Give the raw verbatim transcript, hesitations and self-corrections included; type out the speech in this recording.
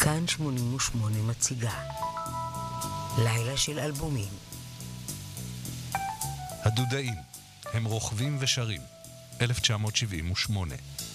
כאן שמונים ושמונה מציגה לילה של אלבומים. הדודאים, הם רוכבים ושרים, אלף תשע מאות שבעים ושמונה.